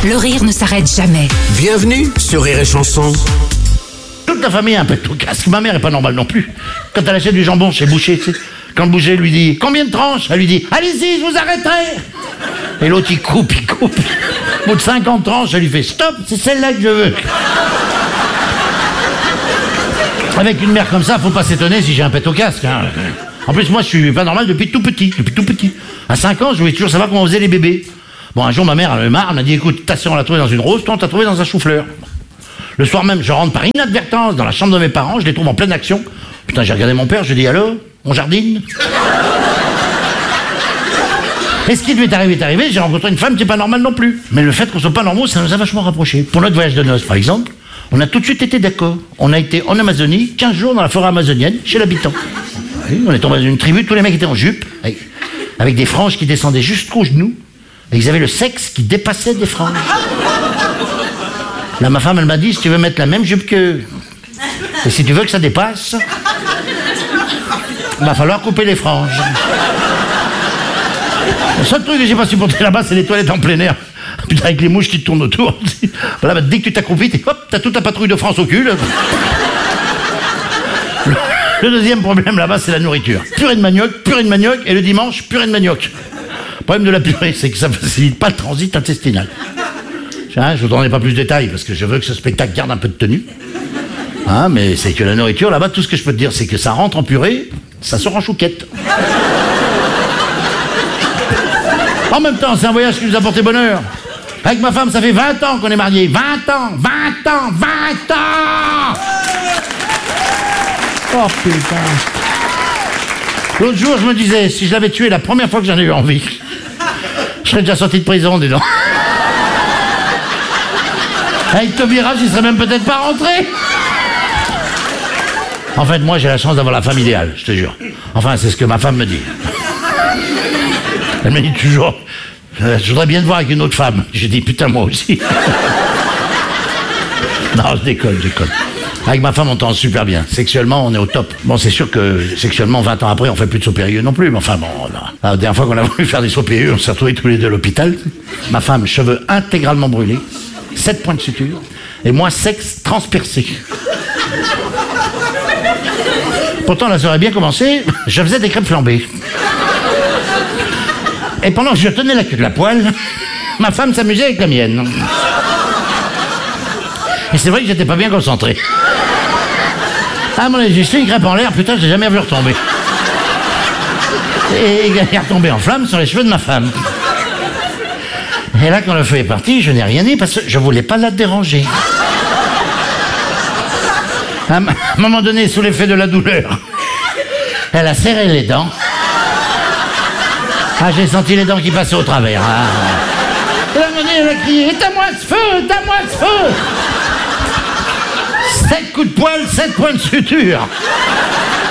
Le rire ne s'arrête jamais. Bienvenue sur Rire et Chanson. Toute la famille a un peu tout casque. Ma mère est pas normale non plus. Quand elle achète du jambon chez Boucher, tu sais, quand le boucher lui dit « Combien de tranches ?» Elle lui dit « Allez-y, je vous arrêterai !» Et l'autre, il coupe. Au bout de 50 tranches, elle lui fait « Stop, c'est celle-là que je veux !» Avec une mère comme ça, faut pas s'étonner si j'ai un pet au casque. Hein. En plus, moi, je suis pas normal depuis tout petit. À 5 ans, je voulais toujours savoir comment on faisait les bébés. Bon, un jour, ma mère, elle me marre, elle m'a dit « Écoute, ta sœur, on l'a trouvée dans une rose, toi, on t'a trouvé dans un chou-fleur. » Le soir même, je rentre par inadvertance dans la chambre de mes parents, je les trouve en pleine action. Putain, j'ai regardé mon père, je lui ai dit « Allô, on jardine ?» Et ce qui devait arriver est arrivé, j'ai rencontré une femme qui n'est pas normale non plus. Mais le fait qu'on soit pas normaux, ça nous a vachement rapprochés. Pour notre voyage de noces, par exemple, on a tout de suite été d'accord. On a été en Amazonie, 15 jours dans la forêt amazonienne, chez l'habitant. Oui, on est tombé dans une tribu, tous les mecs étaient en jupe, avec des franges qui descendaient jusqu'aux genoux, et ils avaient le sexe qui dépassait des franges. Là, ma femme, elle m'a dit, si tu veux mettre la même jupe qu'eux, et si tu veux que ça dépasse, il va falloir couper les franges. Le seul truc que j'ai pas supporté là-bas, c'est les toilettes en plein air. Putain, avec les mouches qui te tournent autour. Voilà, bah, dès que tu t'accroupis, hop, t'as toute la patrouille de France au cul. Là. Le deuxième problème là-bas, c'est la nourriture. Purée de manioc, et le dimanche, purée de manioc. Le problème de la purée, c'est que ça facilite pas le transit intestinal. Hein, je vous donnerai pas plus de détails, parce que je veux que ce spectacle garde un peu de tenue. Hein, mais c'est que la nourriture, là-bas, tout ce que je peux te dire, c'est que ça rentre en purée, ça sort en chouquette. En même temps, c'est un voyage qui nous a porté bonheur. Avec ma femme, ça fait 20 ans qu'on est mariés. 20 ans. Oh putain. L'autre jour, je me disais, si je l'avais tué la première fois que j'en ai eu envie, je serais déjà sorti de prison, dis donc. Avec Taubira, j'y serais même peut-être pas rentré. En fait, moi, j'ai la chance d'avoir la femme idéale, je te jure. Enfin, c'est ce que ma femme me dit. Elle me dit toujours, je voudrais bien te voir avec une autre femme. J'ai dit, putain, moi aussi. Non, je déconne. Avec ma femme, on t'en super bien. Sexuellement, on est au top. Bon, c'est sûr que sexuellement, 20 ans après, on fait plus de sauts périlleux non plus. Mais enfin, bon, la dernière fois qu'on a voulu faire des sauts périlleux, on s'est retrouvés tous les deux à l'hôpital. Ma femme, cheveux intégralement brûlés, 7 points de suture, et moi, sexe transpercé. Pourtant, la soirée a bien commencé, je faisais des crêpes flambées. Et pendant que je tenais la queue de la poêle, ma femme s'amusait avec la mienne. Et c'est vrai que j'étais pas bien concentré. Ah, mon j'ai jeté une crêpe en l'air, putain, je l'ai jamais vu retomber. Et elle est retombée en flammes sur les cheveux de ma femme. Et là, quand le feu est parti, je n'ai rien dit parce que je voulais pas la déranger. À un moment donné, sous l'effet de la douleur, elle a serré les dents. Ah, j'ai senti les dents qui passaient au travers. Ah. Et là, elle a crié, éteins-moi ce feu, éteins-moi ce feu. 7 coups de poing, 7 points de suture.